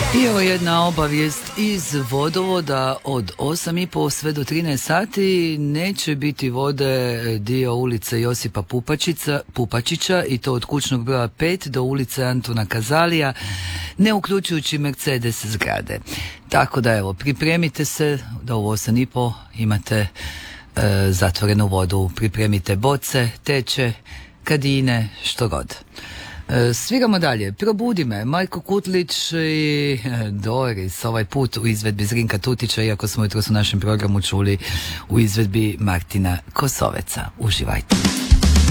I evo jedna obavijest iz vodovoda: od 8:30 sve do 13 sati neće biti vode dio ulice Josipa Pupačića i to od kućnog broja 5 do ulice Antuna Kazalija, ne uključujući Mercedes zgrade. Tako da evo, pripremite se da u 8:30 imate zatvorenu vodu, pripremite boce, teče, kadine, što god. Sviramo dalje. Probudi me, Majko Kutlić i Doris, ovaj put u izvedbi Zrinka Tutića, iako smo jutros u našem programu čuli u izvedbi Martina Kosoveca. Uživajte.